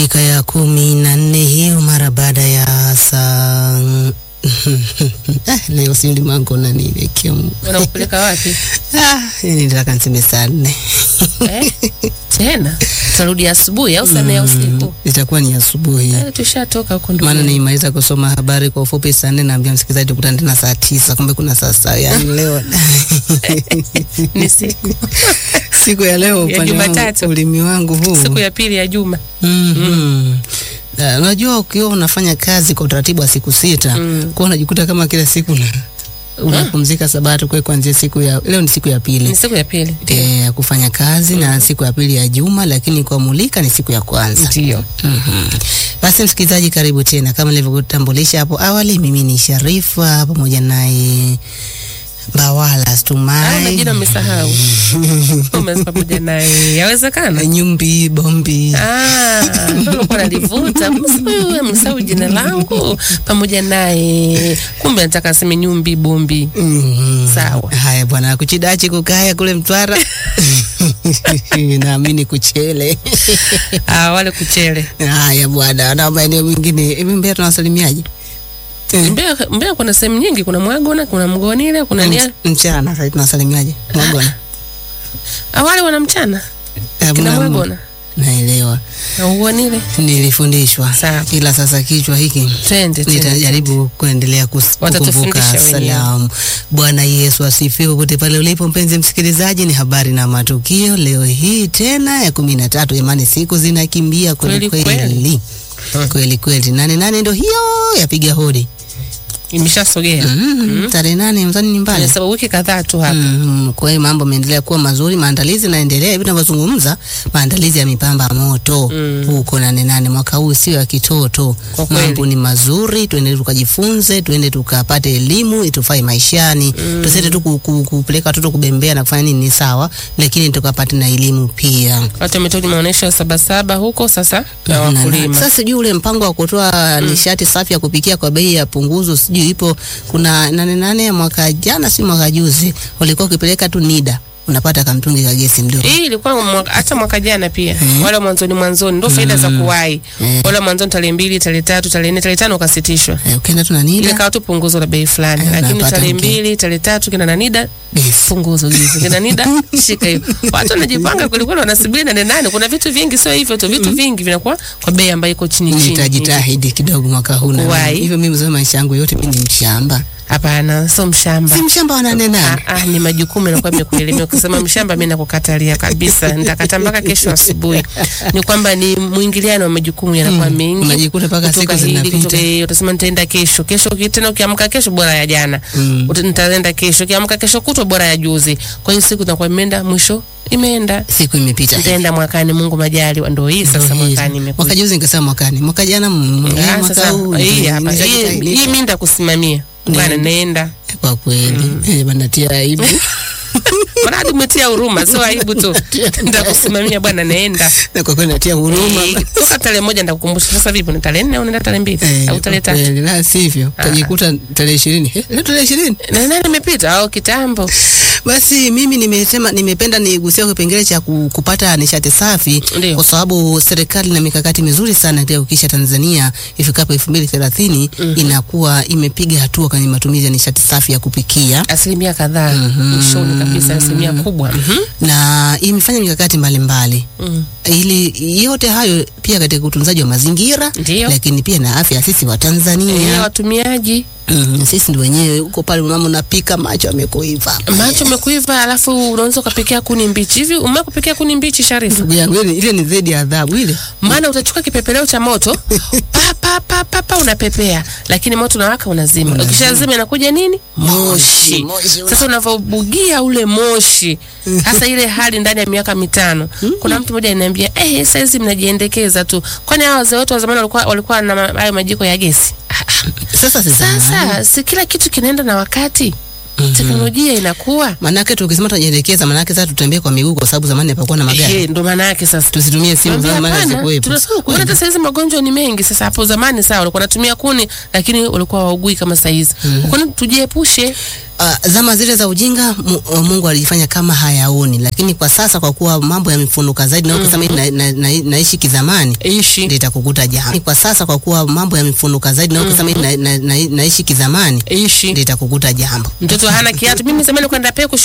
Dakika ya 14 hiyo mara baada ya saa leo si ulimango na nini kimu. Unakupeleka wapi? Nitaka niseme saa 4. Tena tutarudi asubuhi au saa 4 usiku? Itakuwa ni asubuhi. Tushatoka huko ndio. Maana nimaliza kusoma habari kwa ufupi saa 4 naambia msikilizaji tukutane tena saa 9, kumbe kuna saa yani leo. Ni siku ya leo ya Jumatatu. Ulimi wangu huu. Siku ya pili ya juma. Unajua ukiwa unafanya kazi kwa utaratibu wa siku 6, kwa unajikuta kama kila siku unapumzika Sabato kwa kuanzia siku ya leo ni siku ya pili. Ni siku ya pili. Kufanya kazi na siku ya pili ya juma, lakini kwa mulika ni siku ya kwanza. Ndio. Basi msikilizaji, karibu tena. Kama nilivyokutambulisha hapo awali, mimi ni Sharifa pamoja naye Bawala Stumai. Majina umesahau. Pamoja naye. Yawezekana? Nyumbi Bombi. Ndio kwa nalivuta. Msahau jina langu pamoja naye. Kumbe nataka aseme Nyumbi Bombi. Sawa. Haya bwana, kuchidachi kukaya kule Mtwara. Naamini kuchele. Wale kuchele. Haya bwana, na maeneo mengine Mbeya tunawasalimiaje? Mbeya kuna sehemu nyingi, kuna Mwagona, kuna Mgonile, kuna nia mchana. Sasa tunasalimiaje Mwagona? Wale wana mchana. Kuna Mwagona. Naelewa. Na Mgonile nilifundishwa. Ila sasa kichwa hiki nitajaribu kuendelea kukumbuka. Salamu. Bwana Yesu asifiwe popote pale ulipo mpenzi msikilizaji. Ni habari na matukio leo hii tena ya 13. Jamani, siku zinakimbia kweli kweli. Kweli. 8 ndio hiyo yapiga hodi. Imeshasogea. Tarehe 8 mzani ni mbali. Sababu wiki kadhaa tu hapa. Kwa hiyo mambo yameendelea kuwa mazuri, maandalizi naendelea hivi tunavyozungumza, maandalizi ya mipamba moto huko 8 mwaka huu sio ya kitoto. Mambo ni mazuri, tuendelee tukajifunze, tuende tukapate elimu itufai maishani. Tusete tu kupeleka watoto kubembea na kufanya nini ni sawa, lakini tukapate na elimu pia. Watu wametoka maonesho ya Sabasaba huko sasa na wakulima. Sasa sijui ule mpango wa kutoa nishati safi ya kupikia kwa bei ya punguzo ipo. Kuna 8 mwaka jana si mwaka juzi walikuwa ukipeleka tu NIDA unapata kamtungi ka gesi mdogo. Hii ilikuwa hata mwaka jana pia. Wale mwanzoni ndio faida za kuwai. Wale mwanzoni tarehe 2, tarehe 3, tarehe 4, tarehe 5 ukasitishwa. Ukienda tu na NIDA ile tu punguzo la bei fulani. Lakini tarehe 2, tarehe 3 kina na NIDA punguzo gesi. Kina NIDA shika hiyo. Watu wanajipanga kulikuwa wanasubiri 8. Kuna vitu vingi sio hivyo tu, vitu vingi vinakuwa kwa bei ambayo iko chini. Nitajitahidi kidogo mwaka huu na hivyo mimi mzee maisha yangu yote mimi ni mshamba. Hapana, sio mshamba. Si mshamba wa 8. Ni majukumu yanakuwa yamekuelemea. Ukisema mshamba mimi nakukatalia kabisa. Nitakata mpaka kesho asubuhi. Ni kwamba ni muingiliano wa majukumu yanakuwa mengi. Unajikuta mpaka siku zinapita. Utasema nitaenda kesho. Kesho tena ukiamka kesho bora ya jana. Nitaenda kesho. Ukiamka kesho kutwa bora ya juzi. Kwa hiyo siku inakuwa imeenda mwisho. Imeenda. Siku imepita. Nitaenda mwakani Mungu majaliwa. Ndio hii sasa mwakani imekuja. Mwaka juzi nikasema mwakani. Mwaka jana mwaka huu. Hii hapa. Hii mimi ndakusimamia. Bwana naenda. Kwa kweli. Banatia aibu. Bwana umetia huruma, sio aibu tu. Nitakusimamia bwana naenda. Na kwa kweli natia huruma. Toka tarehe 1 ndakukumbusha. Sasa vipi ni tarehe 4 au nenda tarehe 2 au tarehe 3? La sivyo. Utajikuta tarehe 20. Leo tarehe 20. Na nani imepita au kitambo? Basi mimi nimependa nigusia kipengele cha kupata nishati safi kwa sababu serikali na mikakati mizuri sana ya kuhakikisha Tanzania ifikapo 2030 inakuwa imepiga hatua kwenye matumizi ya nishati safi ya kupikia. Asilimia kadhaa. Mwishoni kabisa asilimia kubwa. Na imefanya mikakati mbalimbali. Ili yote hayo pia katika utunzaji wa mazingira, lakini pia na afya sisi wa Tanzania. Watumiaji. Sisi ndio wenyewe huko pale unapika macho yamekuiva. Macho yamekuiva alafu unaanza kupikia kuni mbichi. Hivi umekupikia kuni mbichi Sharifu? Ndugu yangu ile ni zaidi ya adhabu ile. Maana utachukua kipepeleo cha moto, pa unapepea, lakini moto unawaka unazima. Ukishazima inakuja nini? Moshi. Sasa unavobugia ule moshi, hasa ile hali ndani ya miaka 5. Kuna mtu mmoja ananiambia, sasa hizi mnajiendekeza tu. Kwani hao wazee wetu wa zamani walikuwa na hayo majiko ya gesi? Sasa si kila kitu kinaenda na wakati. Teknolojia inakuwa. Manake tukisema tunajielekeza, manake sasa tutembee kwa miguu kwa sababu zamani hapakuwa na magari. Ndio maana yake sasa tusitumie simu zamani zilikuwepo. Tunasema kwa hata saizi magonjwa ni mengi. Sasa hapo zamani sawa walikuwa wanatumia kuni lakini walikuwa waugui kama saizi. Kwa nini tujiepushe? Zama zile za ujinga Mungu alijifanya kama hayaoni, lakini kwa sasa kwa kuwa mambo yamefunuka zaidi na ukisema naishi kizamani, ndio itakukuta jambo. Kwa sasa kwa kuwa mambo yamefunuka zaidi na ukisema naishi kizamani, ndio itakukuta jambo. Mtoto hana kiatu, mimi zamani kwenda peku